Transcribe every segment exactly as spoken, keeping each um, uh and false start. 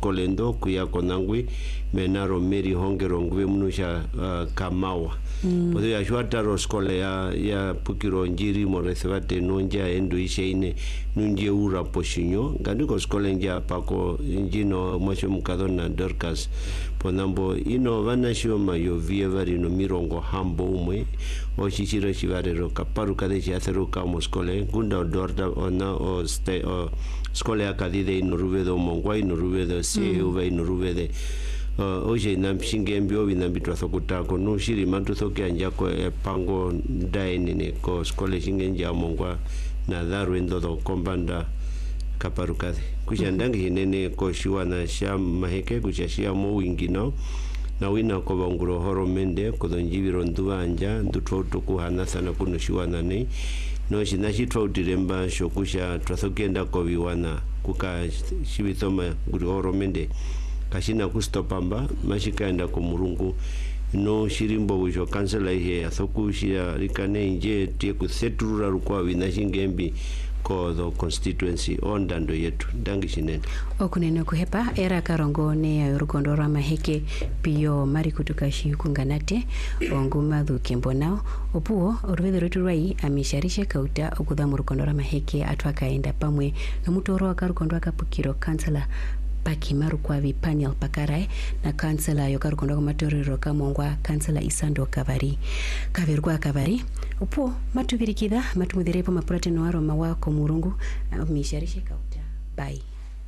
skolendo kuya konangwi menaro meri hongero ngwe munusha uh, kamawa mm. Podo ya shwata ro skole ya ya pukiro njiri morethwate nonja endo isheine nunje ura poshinyo ngandiko skole nja pako njino mosho mukadona Dorcas ponambo ino vanashio mayo vievari no mirongo hambo umwe o chichiro chivarero kaparu kade chiathero kamo skole gunda dorda ona o ste o skole akadide ino ruvedo mongwa ino ruvedo se uve ino ruvede oje na mshingembi obi na bitwa thokutako no shiri mantu thoke anjako e pango daini ne ko skole shingenja mongwa na daru endo kombanda kaparukade kushandangi hinene ko shiwana sha maheke kuchashia mo wingino na wina ko banguro horomende ko donjibiro nduanja nduthoto kuhana sana kuno shiwana ne no shinashi thautiremba shokusha trathokenda ko biwana kuka shibitoma guri horomende kashina kustopamba mashikaenda ko murungu no shirimbo bujo kansela ihe athokushia rikane nje tie kusetrura rukwa binashingembi ko the constituency ondando yetu dangishinene okunene kuhepa era karongo ne ya rukondo rwa maheke pio mari kutukashi kunganate onguma dhukembo nao opuo orwethe rwetu rwai amisharisha kauta okutha murukondo rwa maheke atwakaenda pamwe no mutoro wa karukondo akapukiro kansela pakimaru kwa vipanial pakarai na kansela yokarukondo kwa matorero kamongwa kansela Isando Kavari kavirwa Kavari upo matubirikitha matumuthirepo mapurate noaro mawako murungu misharishe kauta bye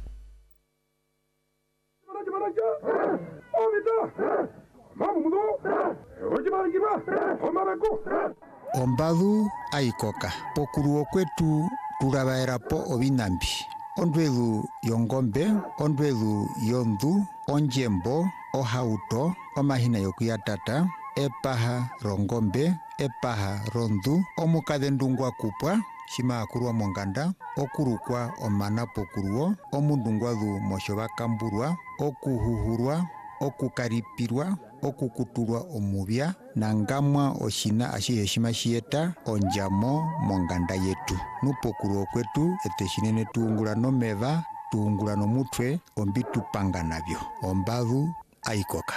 Ombadhu aikoka pokuruo kwetu turabaerapo obinambi ondwethu yongombe ondwethu yonthu onjembo ohauto omahina yokuyatata epaha rongombe epaha ronthu omukathendungwa kupwa shimakurwa monganda okurukwa omana pokuruo omundungwathu mosho bakamburwa okuhuhurwa okukaripirwa okukutulwa omubya na ngamwa oshina ashihe shimashieta onjamo monganda yetu nupokuruo kwetu eteshinene tuungula nomeva tuungula nomutwe ombi tupanga nabyo ombadhu aikoka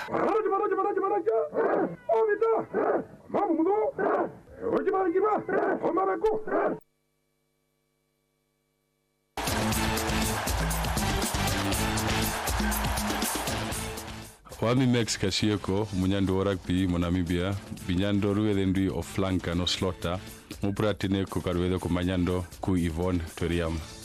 Wami Max Kashieko, munyando rugby monamibia, binyando ruwedendui o flanka no slota, mupratine ko karwedo ko manyando ku Yvonne Toriam.